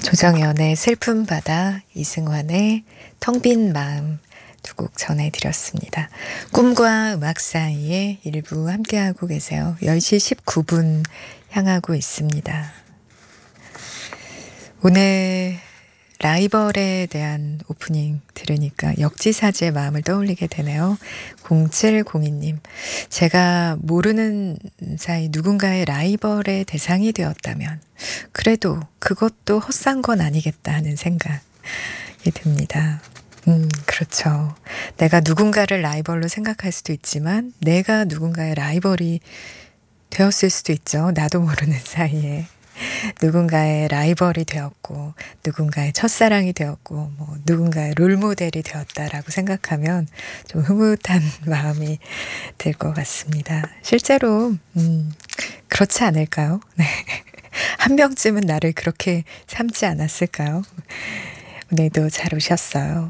조정연의 슬픈 바다, 이승환의 텅 빈 마음 두 곡 전해드렸습니다. 꿈과 음악 사이에 일부 함께하고 계세요. 10시 19분 향하고 있습니다. 오늘 라이벌에 대한 오프닝 들으니까 역지사지의 마음을 떠올리게 되네요. 0702님, 제가 모르는 사이 누군가의 라이벌의 대상이 되었다면 그래도 그것도 헛산 건 아니겠다 하는 생각이 듭니다. 그렇죠. 내가 누군가를 라이벌로 생각할 수도 있지만 내가 누군가의 라이벌이 되었을 수도 있죠. 나도 모르는 사이에. 누군가의 라이벌이 되었고 누군가의 첫사랑이 되었고 뭐 누군가의 롤모델이 되었다라고 생각하면 좀 흐뭇한 마음이 들 것 같습니다. 실제로 그렇지 않을까요? 네. 한 명쯤은 나를 그렇게 삼지 않았을까요? 오늘도 잘 오셨어요.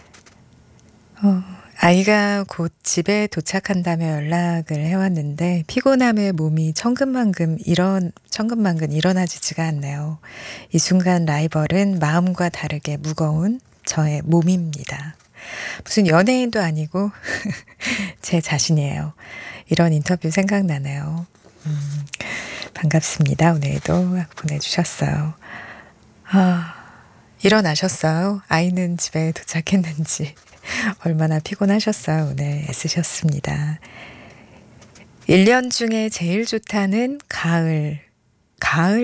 아이가 곧 집에 도착한다며 연락을 해왔는데 피곤함에 몸이 천근만근 일어나지지가 않네요. 이 순간 라이벌은 마음과 다르게 무거운 저의 몸입니다. 무슨 연예인도 아니고 제 자신이에요. 이런 인터뷰 생각나네요. 반갑습니다. 오늘도 보내주셨어요. 일어나셨어요? 아이는 집에 도착했는지. 얼마나 피곤하셨어요. 오늘 애쓰셨습니다. 1년 중에 제일 좋다는 가을